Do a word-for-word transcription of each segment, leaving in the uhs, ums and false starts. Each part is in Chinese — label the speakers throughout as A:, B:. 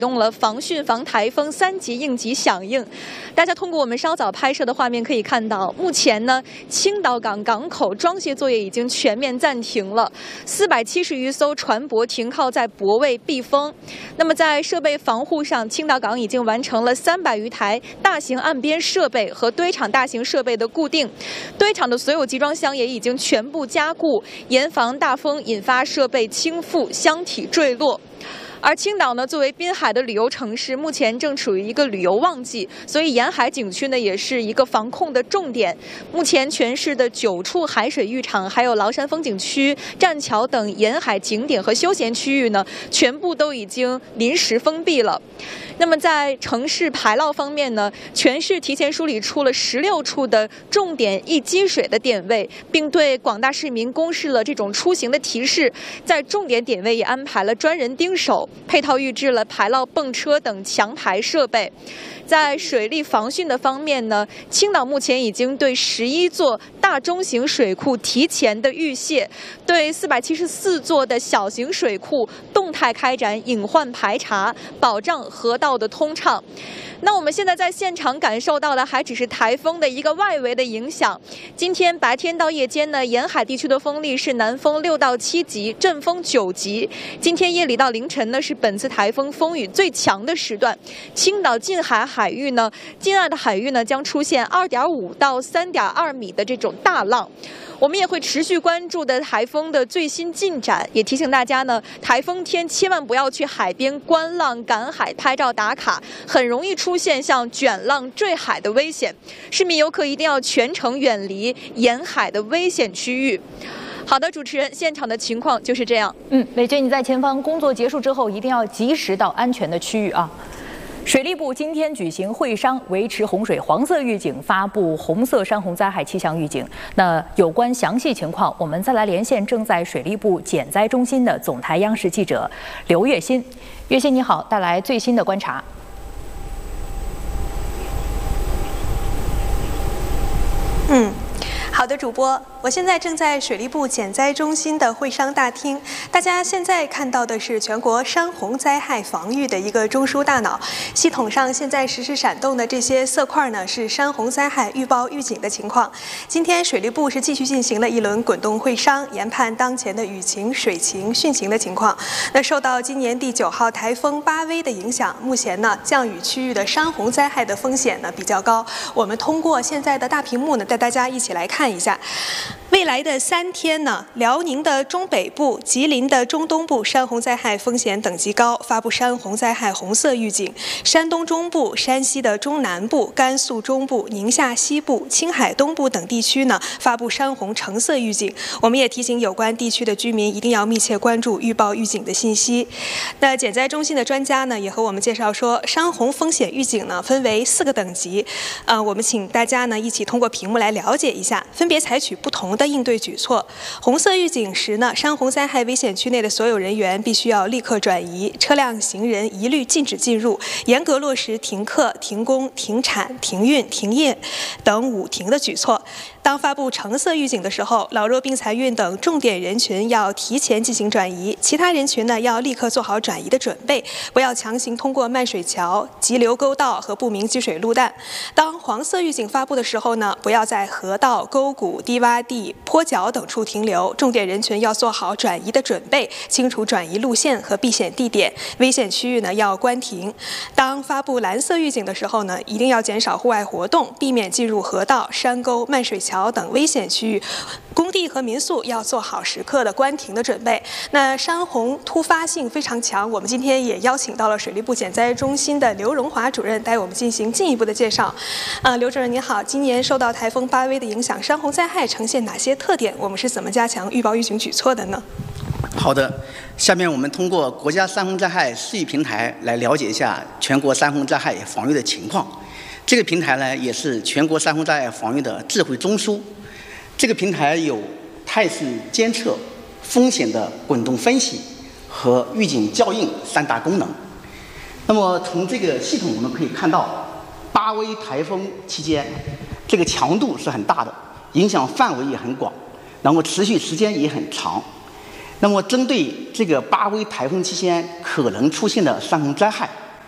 A: 动了防汛防台风三级应急响应。大家通过我们稍早拍摄的画面可以看到，目前呢，青岛港港口装卸作业已经全面暂停了，四百七十余艘船舶停靠在泊位避风。那么在设备防护上，青岛港已经完成了三百余台大型岸边设备和堆场大型设备的固定，堆场的所有集装箱也已经全部加固，严防大风引发设备倾覆、箱体坠落。而青岛呢，作为滨海的旅游城市，目前正处于一个旅游旺季，所以沿海景区呢也是一个防控的重点。目前全市的九处海水浴场，还有崂山风景区、栈桥等沿海景点和休闲区域呢，全部都已经临时封闭了。那么在城市排涝方面呢，全市提前梳理出了十六处的重点易积水的点位，并对广大市民公示了这种出行的提示。在重点点位也安排了专人盯守，配套预置了排涝泵车等强排设备。在水利防汛的方面呢，青岛目前已经对十一座大中型水库提前的预泄，对四百七十四座的小型水库动态开展隐患排查，保障河道的通畅。那我们现在在现场感受到的还只是台风的一个外围的影响。今天白天到夜间呢，沿海地区的风力是南风六到七级，阵风九级。今天夜里到凌晨呢，是本次台风风雨最强的时段。青岛近海海域呢，近岸的海域呢，将出现二点五到三点二米的这种大浪。我们也会持续关注的台风的最新进展，也提醒大家呢，台风天千万不要去海边观浪、赶海、拍照打卡，很容易出现像卷浪、坠海的危险。市民游客一定要全程远离沿海的危险区域。好的，主持人，现场的情况就是这样。
B: 嗯，美娟，你在前方工作结束之后，一定要及时到安全的区域啊。水利部今天举行会商，维持洪水黄色预警，发布红色山洪灾害气象预警。那有关详细情况，我们再来连线正在水利部减灾中心的总台央视记者刘月欣。月欣你好，带来最新的观察。
C: 嗯。好的，主播，我现在正在水利部减灾中心的会商大厅。大家现在看到的是全国山洪灾害防御的一个中枢大脑。系统上现在实时闪动的这些色块呢，是山洪灾害预报预警的情况。今天水利部是继续进行了一轮滚动会商，研判当前的雨情、水情、汛情的情况。那受到今年第九号台风巴威的影响，目前呢降雨区域的山洪灾害的风险呢比较高。我们通过现在的大屏幕呢，带大家一起来看。看一下，未来的三天呢，辽宁的中北部、吉林的中东部山洪灾害风险等级高，发布山洪灾害红色预警；山东中部、山西的中南部、甘肃中部、宁夏西部、青海东部等地区呢，发布山洪橙色预警。我们也提醒有关地区的居民一定要密切关注预报预警的信息。那减灾中心的专家呢，也和我们介绍说，山洪风险预警呢分为四个等级，呃，我们请大家呢一起通过屏幕来了解一下。分别采取不同的应对举措。红色预警时呢，山洪灾害危险区内的所有人员必须要立刻转移，车辆、行人一律禁止进入，严格落实停课、停工、停产、停运、停业等五停的举措。当发布橙色预警的时候，老弱病残孕等重点人群要提前进行转移，其他人群呢要立刻做好转移的准备，不要强行通过漫水桥、急流沟道和不明积水路段。当黄色预警发布的时候呢，不要在河道、沟谷、低洼地、坡脚等处停留，重点人群要做好转移的准备，清楚转移路线和避险地点，危险区域呢要关停。当发布蓝色预警的时候呢，一定要减少户外活动，避免进入河道、山沟、漫水桥等危险区域。工地和民宿要做好时刻的关停的准备。那山洪突发性非常强，我们今天也邀请到了水利部减灾中心的刘荣华主任带我们进行进一步的介绍。啊，刘主任您好，今年受到台风巴威的影响，山洪灾害呈现哪些特点？我们是怎么加强预报预警举措的呢？
D: 好的，下面我们通过国家山洪灾害示意平台来了解一下全国山洪灾害防御的情况。这个平台呢，也是全国山洪灾害防御的智慧中枢。这个平台有态势监测、风险的滚动分析和预警校应三大功能。那么从这个系统我们可以看到，巴威台风期间，这个强度是很大的，影响范围也很广，然后持续时间也很长。那么针对这个巴威台风期间可能出现的山洪灾害，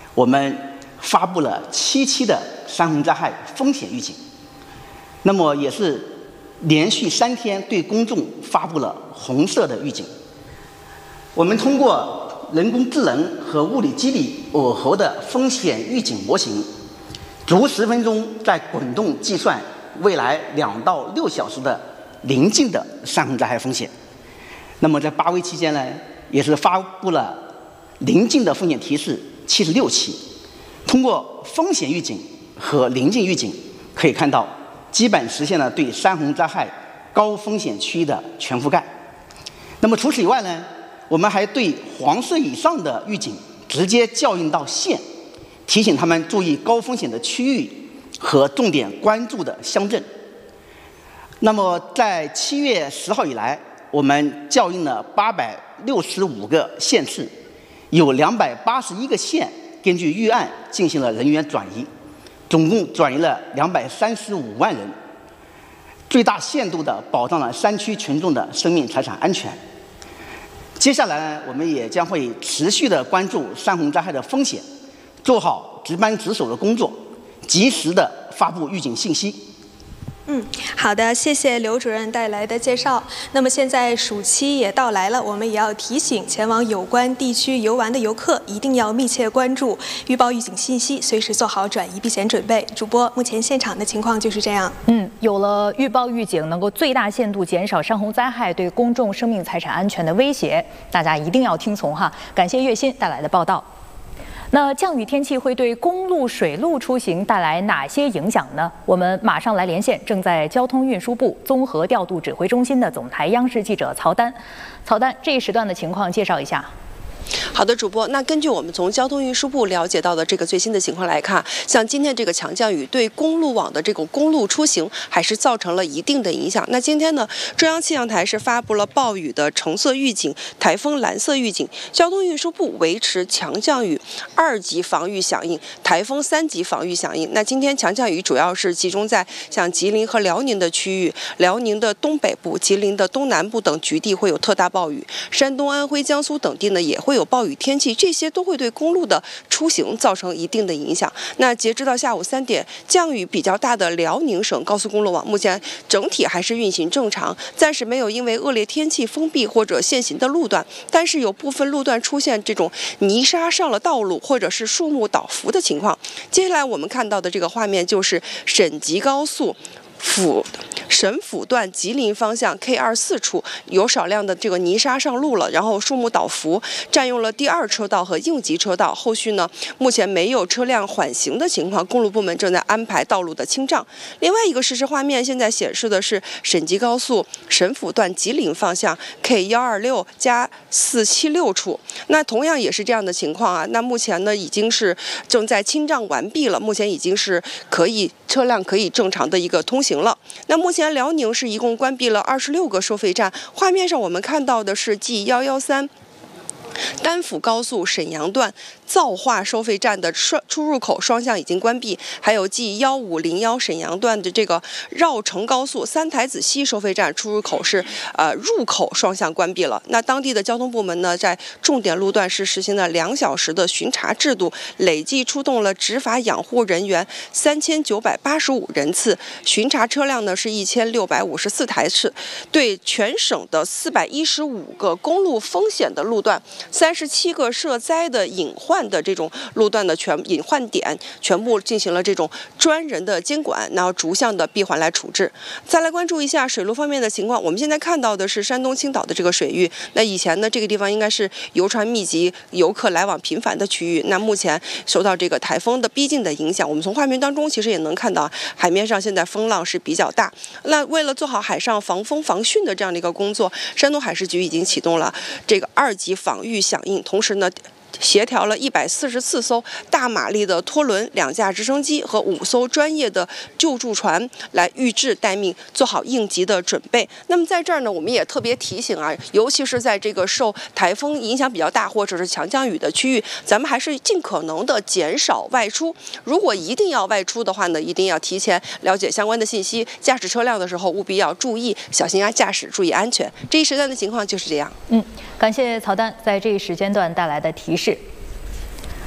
D: 我们发布了七期的山洪灾害风险预警，那么也是连续三天对公众发布了红色的预警。我们通过人工智能和物理机理耦合的风险预警模型，逐十分钟在滚动计算未来两到六小时的临近的山洪灾害风险。那么在八危期间呢，也是发布了临近的风险提示七十六期。通过风险预警和临近预警，可以看到基本实现了对山洪灾害高风险区域的全覆盖。那么除此以外呢，我们还对黄色以上的预警直接校印到县，提醒他们注意高风险的区域和重点关注的乡镇。那么在七月十号以来，我们校印了八百六十五个县市，有两百八十一个县根据预案进行了人员转移，总共转移了两百三十五万人，最大限度地保障了山区群众的生命财产安全。接下来呢，我们也将会持续地关注山洪灾害的风险，做好值班值守的工作，及时地发布预警信息。
C: 嗯，好的，谢谢刘主任带来的介绍。那么现在暑期也到来了，我们也要提醒前往有关地区游玩的游客，一定要密切关注预报预警信息，随时做好转移避险准备。主播，目前现场的情况就是这样。
B: 嗯，有了预报预警，能够最大限度减少山洪灾害对公众生命财产安全的威胁，大家一定要听从哈。感谢月薪带来的报道。那降雨天气会对公路、水路出行带来哪些影响呢？我们马上来连线正在交通运输部综合调度指挥中心的总台央视记者曹丹。曹丹，这一时段的情况介绍一下。
E: 好的，主播。那根据我们从交通运输部了解到的这个最新的情况来看，像今天这个强降雨对公路网的这种公路出行还是造成了一定的影响。那今天呢，中央气象台是发布了暴雨的橙色预警、台风蓝色预警，交通运输部维持强降雨二级防御响应、台风三级防御响应。那今天强降雨主要是集中在像吉林和辽宁的区域，辽宁的东北部、吉林的东南部等局地会有特大暴雨，山东、安徽、江苏等地呢也会有暴雨天气，这些都会对公路的出行造成一定的影响。那截止到下午三点，降雨比较大的辽宁省高速公路网目前整体还是运行正常，暂时没有因为恶劣天气封闭或者限行的路段，但是有部分路段出现这种泥沙上了道路或者是树木倒伏的情况。接下来我们看到的这个画面就是省级高速府沈抚段吉林方向 K 二十四处有少量的这个泥沙上路了，然后树木倒伏，占用了第二车道和应急车道。后续呢，目前没有车辆缓行的情况，公路部门正在安排道路的清障。另外一个实时画面现在显示的是省级高速沈抚段吉林方向 K 一二六加四七六处，那同样也是这样的情况啊。那目前呢已经是正在清障完毕了，目前已经是可以车辆可以正常的一个通行了。那目前辽宁是一共关闭了二十六个收费站，画面上我们看到的是 G 一一三丹阜高速沈阳段造化收费站的双出入口双向已经关闭，还有 G 一五零一沈阳段的这个绕城高速三台子西收费站出入口是呃入口双向关闭了。那当地的交通部门呢，在重点路段是实行了两小时的巡查制度，累计出动了执法养护人员三千九百八十五人次，巡查车辆呢是一千六百五十四台次，对全省的四百一十五个公路风险的路段、三十七个涉灾的隐患的这种路段的全隐患点全部进行了这种专人的监管，然后逐项的闭环来处置。再来关注一下水路方面的情况，我们现在看到的是山东青岛的这个水域。那以前呢，这个地方应该是游船密集、游客来往频繁的区域。那目前受到这个台风的逼近的影响，我们从画面当中其实也能看到，海面上现在风浪是比较大。那为了做好海上防风防汛的这样的一个工作，山东海事局已经启动了这个二级防御响应，同时呢，协调了一百四十四艘大马力的拖轮、两架直升机和五艘专业的救助船来预置待命，做好应急的准备。那么在这儿呢，我们也特别提醒啊，尤其是在这个受台风影响比较大或者是强降雨的区域，咱们还是尽可能的减少外出。如果一定要外出的话呢，一定要提前了解相关的信息，驾驶车辆的时候务必要注意小心啊驾驶，注意安全。这一时段的情况就是这样。
B: 嗯，感谢曹丹在这一时间段带来的提示。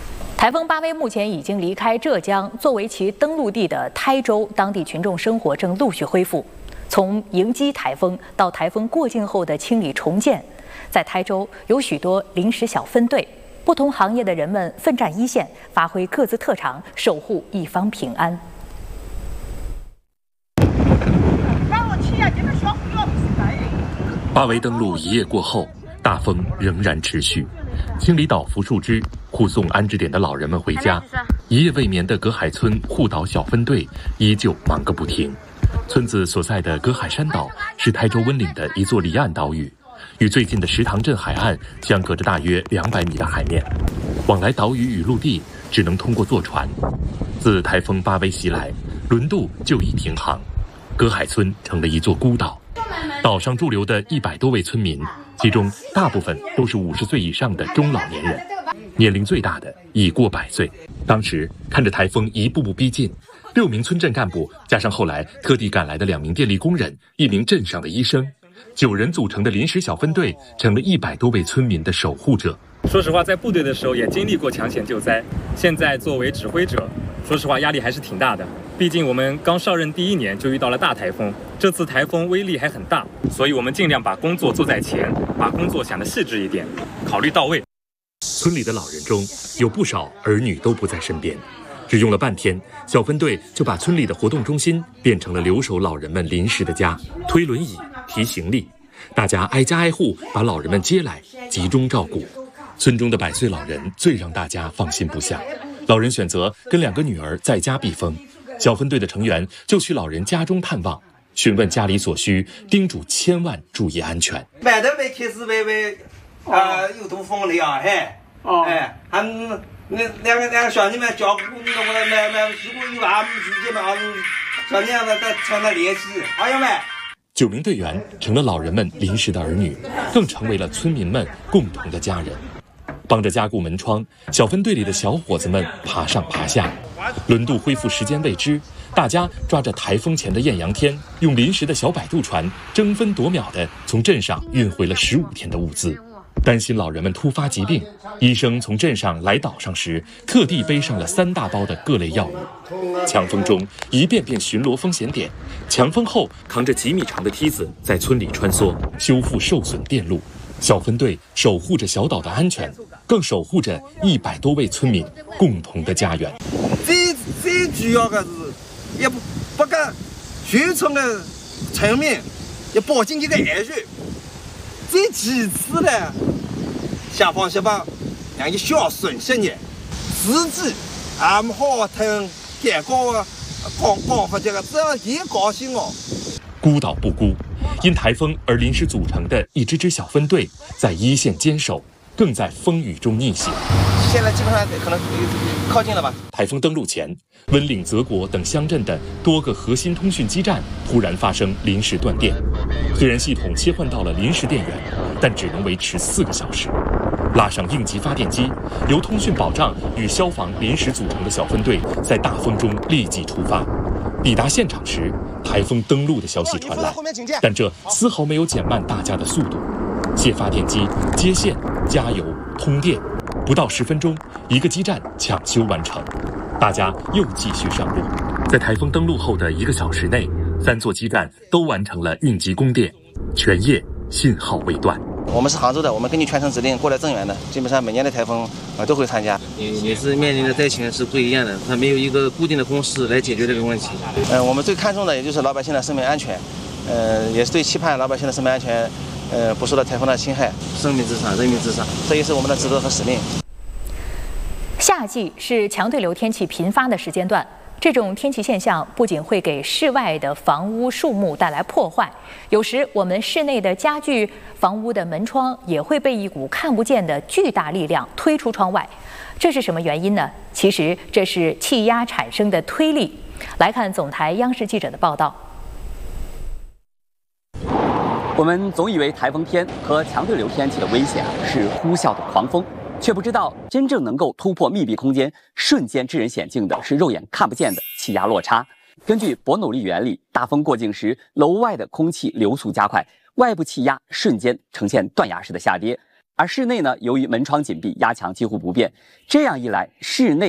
B: 台风巴威目前已经离开浙江，作为其登陆地的台州，当地群众生活正陆续恢复。从迎击台风到台风过境后的清理重建，在台州有许多临时小分队，不同行业的人们奋战一线，发挥各自特长，守护一方平安。
F: 巴威登陆一夜过后，大风仍然持续。清理倒伏树枝，护送安置点的老人们回家。一夜未眠的葛海村护岛小分队依旧忙个不停。村子所在的葛海山岛是台州温岭的一座离岸岛屿，与最近的石塘镇海岸相隔着大约两百米的海面，往来岛屿与陆地只能通过坐船。自台风巴威袭来，轮渡就已停航，葛海村成了一座孤岛。岛上驻留的一百多位村民，其中大部分都是五十岁以上的中老年人，年龄最大的已过百岁。当时看着台风一步步逼近，六名村镇干部加上后来特地赶来的两名电力工人、一名镇上的医生，九人组成的临时小分队，成了一百多位村民的守护者。
G: 说实话，在部队的时候也经历过抢险救灾，现在作为指挥者，说实话压力还是挺大的。毕竟我们刚上任第一年就遇到了大台风，这次台风威力还很大，所以我们尽量把工作做在前，把工作想得细致一点，考虑到位。
F: 村里的老人中有不少儿女都不在身边，只用了半天，小分队就把村里的活动中心变成了留守老人们临时的家，推轮椅、提行李，大家挨家挨户把老人们接来，集中照顾。村中的百岁老人最让大家放心不下，老人选择跟两个女儿在家避风，小分队的成员就去老人家中探望，询问家里所需，叮嘱千万注意安全。
H: 外头呗开始微微啊有堵风了呀，嘿，哎，还那两个两个小人们照顾那个买买，如果有俺们自己嘛，小人们在向他联系，好友们。
F: 九名队员成了老人们临时的儿女，更成为了村民们共同的家人。帮着加固门窗，小分队里的小伙子们爬上爬下。轮渡恢复时间未知，大家抓着台风前的艳阳天，用临时的小摆渡船争分夺秒地从镇上运回了十五天的物资。担心老人们突发疾病，医生从镇上来岛上时，特地背上了三大包的各类药物。强风中一遍遍巡逻风险点，强风后扛着几米长的梯子在村里穿梭，修复受损电路。小分队守护着小岛的安全，更守护着一百多位村民共同的家园。
H: 最最主要的是，也不不干宣传的层面，要保证这个安全。最其次呢，想方设法让伊孝顺些年，自己俺们好听改高啊，高高发这个，只要伊高兴哦。
F: 孤岛不孤，因台风而临时组成的一支支小分队，在一线坚守，更在风雨中逆行。
H: 现在基本上可能靠近了吧。
F: 台风登陆前，温岭、泽国等乡镇的多个核心通讯基站突然发生临时断电，虽然系统切换到了临时电源，但只能维持四个小时。拉上应急发电机，由通讯保障与消防临时组成的小分队，在大风中立即出发。抵达现场时，台风登陆的消息传来，但这丝毫没有减慢大家的速度。卸发电机、接线、加油、通电，不到十分钟，一个基站抢修完成，大家又继续上路。在台风登陆后的一个小时内，三座基站都完成了应急供电，全夜信号未断。
I: 我们是杭州的，我们根据全省指令过来增援的，基本上每年的台风呃都会参加。
J: 也也是面临的灾情是不一样的，它没有一个固定的公式来解决这个问题。
I: 呃，我们最看重的也就是老百姓的生命安全，呃，也是最期盼老百姓的生命安全，呃，不受到台风的侵害。
J: 生命至上，人民至上，
I: 这也是我们的职责和使命。
B: 夏季是强对流天气频发的时间段。这种天气现象不仅会给室外的房屋、树木带来破坏，有时我们室内的家具、房屋的门窗也会被一股看不见的巨大力量推出窗外。这是什么原因呢？其实这是气压产生的推力。来看总台央视记者的报道。
K: 我们总以为台风天和强对流天气的危险是呼啸的狂风，却不知道真正能够突破密闭空间、瞬间致人险境的是肉眼看不见的气压落差。根据伯努利原理，大风过境时，楼外的空气流速加快，外部气压瞬间呈现断崖式的下跌。 而室内呢，由于门窗紧闭，压强几乎不变，这样一来，室内